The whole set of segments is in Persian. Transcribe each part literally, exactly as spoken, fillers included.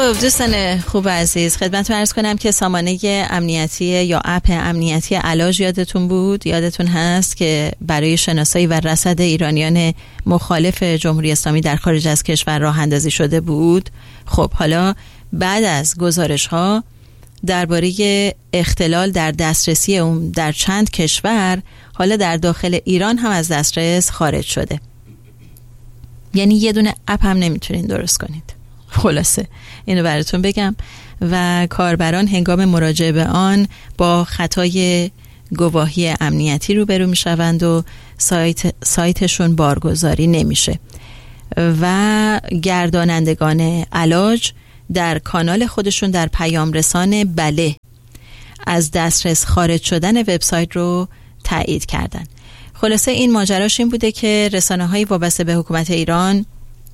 خب دوستان خوب عزیز، خدمتتون عرض کنم که سامانه امنیتی یا اپ امنیتی علاج یادتون بود، یادتون هست که برای شناسایی و رصد ایرانیان مخالف جمهوری اسلامی در خارج از کشور راه اندازی شده بود. خب حالا بعد از گزارش ها درباره اختلال در دسترسی اون در چند کشور، حالا در داخل ایران هم از دسترس خارج شده. یعنی یه دونه اپ هم نمیتونین درست کنید. خلاصه اینو براتون بگم و کاربران هنگام مراجعه به آن با خطای گواهی امنیتی روبرو میشوند و سایت سایتشون بارگذاری نمیشه و گردانندگان علاج در کانال خودشون در پیام رسان بله از دسترس خارج شدن وبسایت رو تایید کردن. خلاصه این ماجراش این بوده که رسانه‌های وابسته به حکومت ایران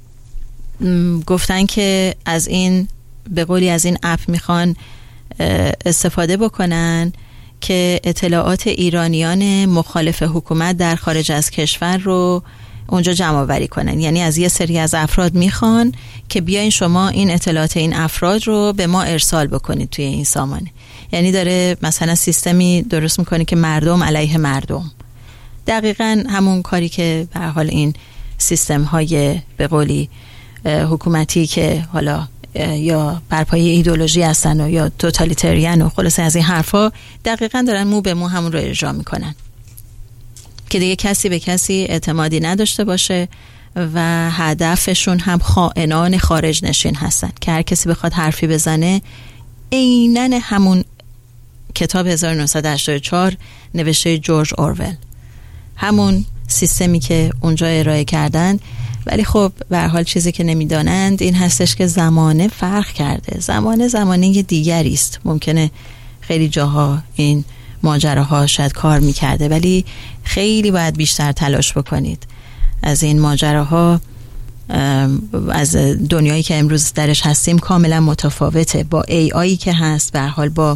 گفتن که از این به قولی از این اپ میخوان استفاده بکنن که اطلاعات ایرانیان مخالف حکومت در خارج از کشور رو اونجا جمع آوری کنن. یعنی از یه سری از افراد میخوان که بیاین شما این اطلاعات این افراد رو به ما ارسال بکنید توی این سامانه. یعنی داره مثلا سیستمی درست میکنه که مردم علیه مردم، دقیقاً همون کاری که به هر حال این سیستم های به قولی حکومتی که حالا یا بر پایه ایدئولوژی هستن و یا توتالیتریان و خلاصه از این حرفا دقیقاً دارن مو به مو همون رو اجرا میکنن که دیگه کسی به کسی اعتمادی نداشته باشه و هدفشون هم خائنان خارج نشین هستن که هر کسی بخواد حرفی بزنه عیناً همون کتاب هزار و نهصد و هشتاد و چهار نوشته جورج اورول، همون سیستمی که اونجا ارائه کردن. ولی خب به هر حال چیزی که نمیدانند این هستش که زمانه فرق کرده، زمانه زمانه دیگری است. ممکنه خیلی جاها این ماجراها شاید کار میکرده ولی خیلی باید بیشتر تلاش بکنید. از این ماجراها از دنیایی که امروز درش هستیم کاملا متفاوته با ای آیی که هست، به هر حال با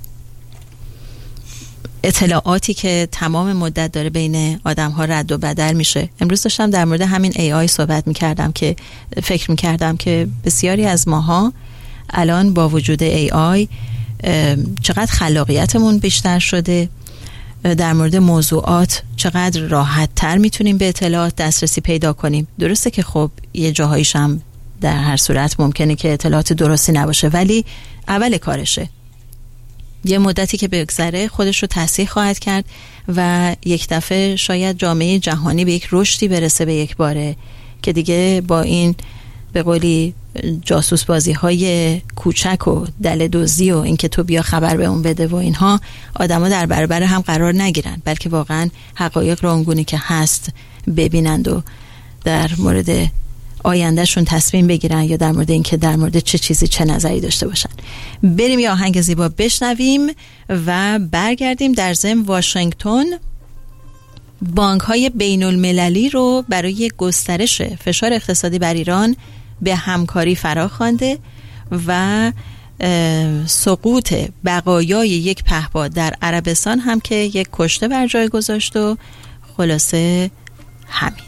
اطلاعاتی که تمام مدت داره بین آدم ها رد و بدل میشه. امروز داشتم در مورد همین ای آی صحبت میکردم که فکر میکردم که بسیاری از ماها الان با وجود ای آی چقدر خلاقیتمون بیشتر شده، در مورد موضوعات چقدر راحت تر میتونیم به اطلاعات دسترسی پیدا کنیم. درسته که خب یه جاهایش هم در هر صورت ممکنه که اطلاعات درستی نباشه ولی اول کارشه. یه مدتی که بگذره خودش رو تصحیح خواهد کرد و یک دفعه شاید جامعه جهانی به یک رشدی برسه به یک باره که دیگه با این به قولی جاسوس بازی های کوچک و دل دزدی و این که تو بیا خبر به اون بده و اینها آدما در برابر هم قرار نگیرن، بلکه واقعا حقایق رو اونگونه که هست ببینند و در مورد آیندهشون تصمیم بگیرن یا در مورد اینکه در مورد چه چیزی چه نظری داشته باشن. بریم یه آهنگ زیبا بشنویم و برگردیم. در ضمن واشنگتن بانک های بین المللی رو برای گسترش فشار اقتصادی بر ایران به همکاری فراخوانده و سقوط بقایای یک پهپاد در عربستان هم که یک کشته بر جای گذاشت و خلاصه همین.